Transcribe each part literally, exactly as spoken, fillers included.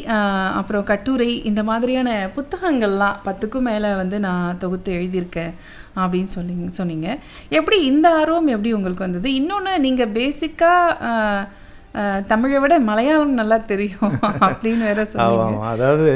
அப்புறம் கட்டுரை இந்த மாதிரியான புத்தகங்கள்லாம் பத்துக்கும் மேலே வந்து நான் தொகுத்து எழுதியிருக்கேன் அப்படின்னு சொல்லி சொன்னீங்க. எப்படி இந்த ஆர்வம் எப்படி உங்களுக்கு வந்தது? இன்னொன்று, நீங்கள் பேசிக்காக தமிழை விட மலையாளம் நல்லா தெரியும் அப்படின்னு வேற சொல்லுவாங்க. அதாவது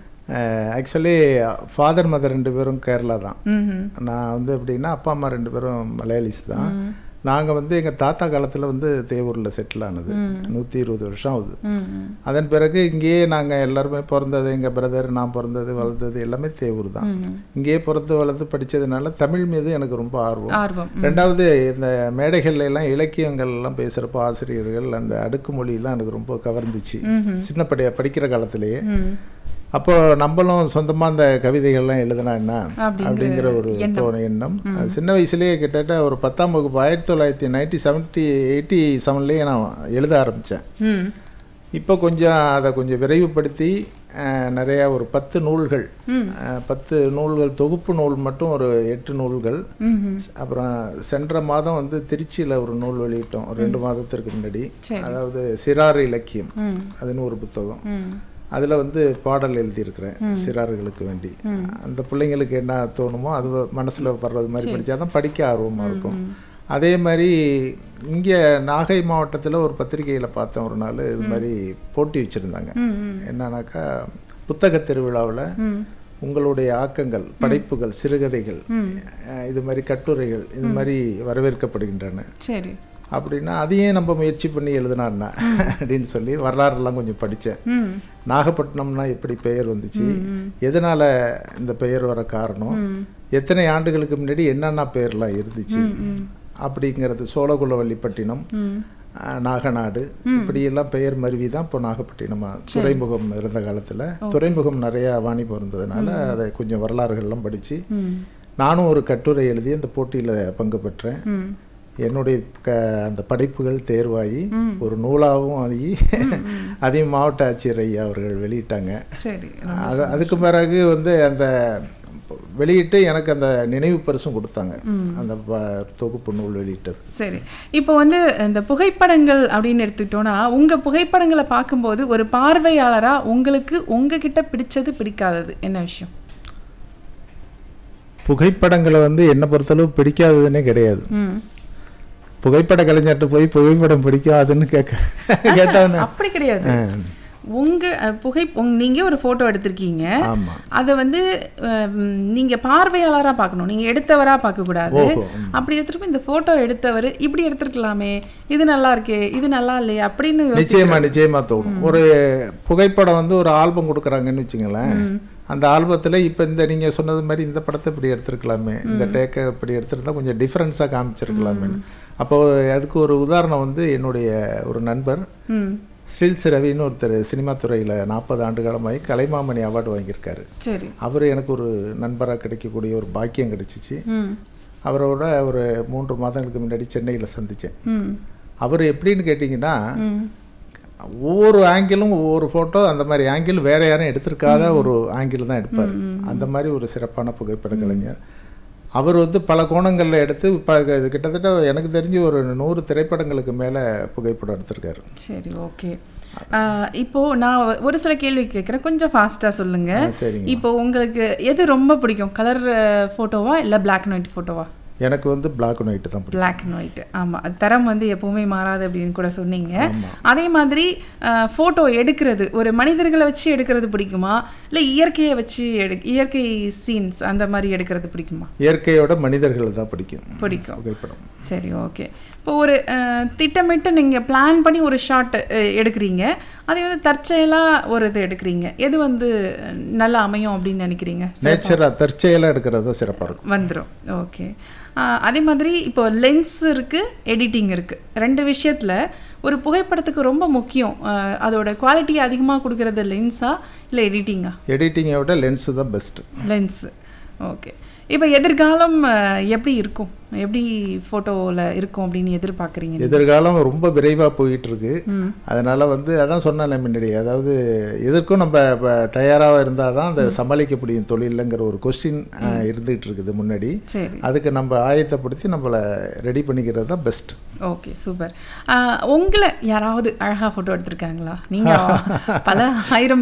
ஆக்சுவலி ஃபாதர் மதர் ரெண்டு பேரும் கேரளா தான். நான் வந்து எப்படின்னா அப்பா அம்மா ரெண்டு பேரும் மலையாளிஸ் தான். நாங்கள் வந்து எங்கள் தாத்தா காலத்தில் வந்து தேவூரில் செட்டில் ஆனது. நூற்றி இருபது வருஷம் ஆகுது. அதன் பிறகு இங்கேயே நாங்கள் எல்லாருமே பிறந்தது, எங்கள் பிரதர், நான் பிறந்தது வளர்ந்தது எல்லாமே தேவூர் தான். இங்கேயே பிறந்து வளர்ந்து படித்ததுனால தமிழ் மீது எனக்கு ரொம்ப ஆர்வம். ரெண்டாவது, இந்த மேடைகள்ல எல்லாம் இலக்கியங்கள் எல்லாம் பேசுகிறப்போ ஆசிரியர்கள் அந்த அடுக்குமொழியெல்லாம் எனக்கு ரொம்ப கவர்ந்துச்சு சின்ன படி படிக்கிற காலத்திலேயே. அப்போ நம்மளும் சொந்தமாக அந்த கவிதைகள்லாம் எழுதினா என்ன அப்படிங்கிற ஒரு தோணு எண்ணம் சின்ன வயசுலேயே கிட்டத்தட்ட ஒரு பத்தாம் வகுப்பு ஆயிரத்தி தொள்ளாயிரத்தி நைன்டி செவன்டி எயிட்டி செவன்லேயே நான் எழுத ஆரம்பித்தேன். இப்போ கொஞ்சம் அதை கொஞ்சம் விரைவுபடுத்தி நிறையா ஒரு பத்து நூல்கள் பத்து நூல்கள் தொகுப்பு நூல் மட்டும் ஒரு எட்டு நூல்கள். அப்புறம் சென்ற மாதம் வந்து திருச்சியில் ஒரு நூல் வெளியிட்டோம் ஒரு ரெண்டு மாதத்திற்கு முன்னாடி. அதாவது சிறார் இலக்கியம் அதுன்னு ஒரு புத்தகம். அதில் வந்து பாடல் எழுதியிருக்கிறேன் சிறார்களுக்கு வேண்டி. அந்த பிள்ளைங்களுக்கு என்ன தோணுமோ அது மனசில் வர்றது மாதிரி படித்தா தான் படிக்க ஆர்வமாக இருக்கும். அதே மாதிரி இங்கே நாகை மாவட்டத்தில் ஒரு பத்திரிகையில் பார்த்தேன் ஒரு நாள், இது மாதிரி போட்டி வச்சுருந்தாங்க. என்னன்னாக்கா, புத்தக திருவிழாவில் உங்களுடைய ஆக்கங்கள், படைப்புகள், சிறுகதைகள், இது மாதிரி கட்டுரைகள் இது மாதிரி வரவேற்கப்படுகின்றன. சரி அப்படின்னா அதையும் நம்ம முயற்சி பண்ணி எழுதினான்னா அப்படின்னு சொல்லி வரலாறுலாம் கொஞ்சம் படித்தேன். நாகப்பட்டினம்னா எப்படி பெயர் வந்துச்சு, எதனால் இந்த பெயர் வர காரணம், எத்தனை ஆண்டுகளுக்கு முன்னாடி என்னென்ன பெயர்லாம் இருந்துச்சு அப்படிங்கிறது, சோழகுலவள்ளிப்பட்டினம், நாகநாடு, இப்படியெல்லாம் பெயர் மருவி தான் இப்போ நாகப்பட்டினமாக துறைமுகம் இருந்த காலத்தில். துறைமுகம் நிறையா வாணிபம் இருந்ததுனால அதை கொஞ்சம் வரலாறுகள்லாம் படித்து நானும் ஒரு கட்டுரை எழுதி அந்த போட்டியில் பங்கு பெற்றேன். என்னுடைய க அந்த படைப்புகள் தேர்வாகி ஒரு நூலாகவும் ஆகி அதையும் மாவட்ட ஆட்சியர் ஐயா அவர்கள் வெளியிட்டாங்க. சரி, அது அதுக்கு பிறகு வந்து அந்த வெளியிட்டு எனக்கு அந்த நினைவு பரிசும் கொடுத்தாங்க அந்த தொகுப்பு நூல் வெளியிட்டது. சரி, இப்போ வந்து இந்த புகைப்படங்கள் அப்படின்னு எடுத்துக்கிட்டோன்னா, உங்கள் புகைப்படங்களை பார்க்கும்போது ஒரு பார்வையாளராக உங்களுக்கு உங்ககிட்ட பிடிச்சது பிடிக்காதது என்ன விஷயம்? புகைப்படங்களை வந்து என்னை பொறுத்தளவு பிடிக்காததுன்னே கிடையாது. புகைப்பட கலைஞர்கிட்ட போய் புகைப்படம் பிடிக்காதுன்னு கேட்க கேட்டாங்க. அப்படி கிடையாது. உங்க புகை நீங்க ஒரு போட்டோ எடுத்திருக்கீங்க, அதை வந்து நீங்க பார்வையாளரா பார்க்கணும், நீங்க எடுத்தவரா பார்க்க கூடாது. அப்படி எடுத்துட்டு இந்த போட்டோ எடுத்தவர் இப்படி எடுத்திருக்கலாமே, இது நல்லா இருக்கே, இது நல்லா இல்லையே அப்படின்னு நிச்சயமா நிச்சயமா தோணும். ஒரு புகைப்படம் வந்து ஒரு ஆல்பம் கொடுக்குறாங்கன்னு வச்சுங்களேன், அந்த ஆல்பத்தில் இப்போ இந்த நீங்கள் சொன்னது மாதிரி இந்த படத்தை இப்படி எடுத்துருக்கலாமே, இந்த டேக்கை இப்படி எடுத்துருந்தா கொஞ்சம் டிஃப்ரென்ஸாக காமிச்சிருக்கலாமே. அப்போது அதுக்கு ஒரு உதாரணம் வந்து என்னுடைய ஒரு நண்பர் ஸ்டில்ஸ் ரவின்னு ஒருத்தர் சினிமா துறையில் நாற்பது ஆண்டு காலமாகி கலைமாமணி அவார்டு வாங்கியிருக்காரு. சரி, அவர் எனக்கு ஒரு நண்பராக கிடைக்கக்கூடிய ஒரு பாக்கியம் கிடைச்சிச்சு. அவரோட ஒரு மூன்று மாதங்களுக்கு முன்னாடி சென்னையில் சந்தித்தேன். அவர் எப்படின்னு கேட்டிங்கன்னா, ஒவ்வொரு ஆங்கிளும் ஒவ்வொரு ஃபோட்டோ அந்த மாதிரி ஆங்கிள் வேற யாரும் எடுத்திருக்காத ஒரு ஆங்கிள் தான் எடுப்பார். அந்த மாதிரி ஒரு சிறப்பான புகைப்பட கலைஞர். அவர் வந்து பல கோணங்களில் எடுத்து இப்போ கிட்டத்தட்ட எனக்கு தெரிஞ்சு ஒரு நூறு திரைப்படங்களுக்கு மேலே புகைப்படம் எடுத்திருக்காரு. சரி, ஓகே. இப்போது நான் ஒரு சில கேள்வி கேட்குறேன், கொஞ்சம் ஃபாஸ்ட்டாக சொல்லுங்கள். சரிங்க. இப்போ உங்களுக்கு எது ரொம்ப பிடிக்கும், கலர் ஃபோட்டோவா இல்லை பிளாக் அண்ட் ஒயிட் ஃபோட்டோவா? எனக்கு வந்து பிளாக் அண்ட் ஒயிட் தான் பிடிக்கும். பிளாக் அண்ட் ஒயிட், ஆமாம். அது தரம் வந்து எப்போவுமே மாறாது அப்படின்னு கூட சொன்னீங்க. அதே மாதிரி ஃபோட்டோ எடுக்கிறது, ஒரு மனிதர்களை வச்சு எடுக்கிறது பிடிக்குமா, இல்லை இயற்கையை வச்சு எடு இயற்கை சீன்ஸ் அந்த மாதிரி எடுக்கிறது பிடிக்குமா? இயற்கையோட மனிதர்கள் தான் பிடிக்கும் பிடிக்கும் புகைப்படம். சரி, ஓகே. இப்போ ஒரு திட்டமிட்டு நீங்கள் பிளான் பண்ணி ஒரு ஷாட் எடுக்கிறீங்க, அதே வந்து தற்செயலாக ஒரு இது எடுக்கிறீங்க, எது வந்து நல்லா அமையும் அப்படின்னு நினைக்கிறீங்க? நேச்சராக தற்செயலாக எடுக்கிறது தான் சிறப்பாக இருக்கும், வந்துடும். ஓகே. அதே மாதிரி இப்போ லென்ஸ் இருக்குது, எடிட்டிங் இருக்குது. ரெண்டு விஷயத்தில் ஒரு புகைப்படத்துக்கு ரொம்ப முக்கியம், அதோட குவாலிட்டியை அதிகமாக கொடுக்கறது லென்ஸா இல்லை எடிட்டிங்கா? எடிட்டிங்கை விட லென்ஸு தான் பெஸ்ட்டு. Lens, okay. இப்போ எதிர்காலம் எப்படி இருக்கும், எப்படி ஃபோட்டோவில் இருக்கும் அப்படின்னு எதிர்பார்க்குறீங்க? எதிர்காலம் ரொம்ப விரைவாக போயிட்டு இருக்கு. அதனால் வந்து அதான் சொன்னேன் முன்னாடி, அதாவது எதற்கும் நம்ம இப்போ தயாராக இருந்தால் தான் அதை சமாளிக்க முடியும் தொழிலுங்கிற ஒரு கொஸ்டின் இருந்துகிட்டு இருக்குது முன்னாடி. சரி, அதுக்கு நம்ம ஆயத்தப்படுத்தி நம்மளை ரெடி பண்ணிக்கிறது தான் பெஸ்ட். Okay, super. உங்களை யாராவது அழகாக ஃபோட்டோ எடுத்திருக்காங்களா? நீங்கள் பல ஆயிரம்